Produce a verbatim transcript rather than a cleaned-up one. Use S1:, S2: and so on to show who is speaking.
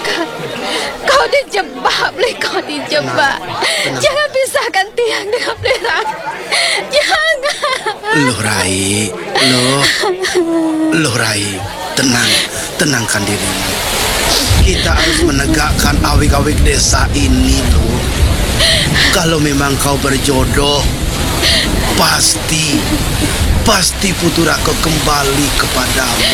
S1: Raka, kau dijebak, Beli, kau dijebak.
S2: Tenang.
S1: Jangan pisahkan Tiang dengan Beli Raka. Jangan.
S2: Loh Rai, loh, loh Rai, tenang, tenangkan dirimu. Kita harus menegakkan awik-awik desa ini loh. Kalau memang kau berjodoh, pasti, pasti Putu Raka kembali kepadamu.